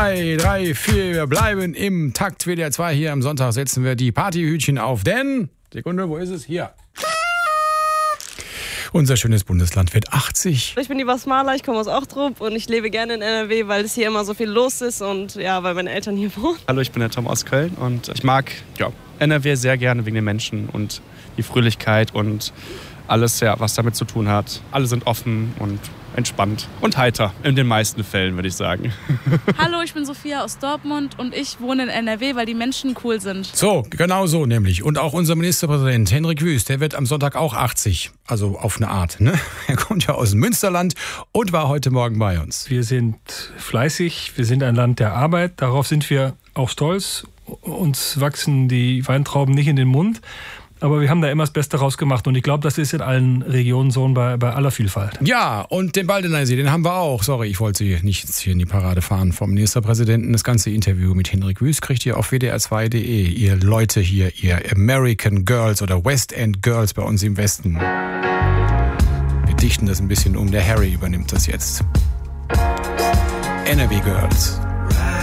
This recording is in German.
2, 3, 4, wir bleiben im Takt. WDR 2 hier am Sonntag setzen wir die Partyhütchen auf, denn, Sekunde, wo ist es? Hier. Unser schönes Bundesland wird 80. Ich bin die Basmala, ich komme aus Ochtrup und ich lebe gerne in NRW, weil es hier immer so viel los ist und ja, weil meine Eltern hier wohnen. Hallo, ich bin der Tom aus Köln und ich mag NRW sehr gerne wegen den Menschen und die Fröhlichkeit und alles, was damit zu tun hat. Alle sind offen und entspannt und heiter, in den meisten Fällen, würde ich sagen. Hallo, ich bin Sophia aus Dortmund und ich wohne in NRW, weil die Menschen cool sind. So, genau so nämlich. Und auch unser Ministerpräsident Henrik Wüst, der wird am Sonntag auch 80. Also auf eine Art, ne? Er kommt ja aus dem Münsterland und war heute Morgen bei uns. Wir sind fleißig, wir sind ein Land der Arbeit. Darauf sind wir auch stolz. Uns wachsen die Weintrauben nicht in den Mund. Aber wir haben da immer das Beste rausgemacht und ich glaube, das ist in allen Regionen so bei aller Vielfalt. Ja, und den Baldeneysee, den haben wir auch. Sorry, ich wollte Sie nicht jetzt hier in die Parade fahren vom Ministerpräsidenten. Das ganze Interview mit Henrik Wüst kriegt ihr auf wdr2.de. Ihr Leute hier, ihr American Girls oder West End Girls bei uns im Westen. Wir dichten das ein bisschen um. Der Harry übernimmt das jetzt. NRW Girls.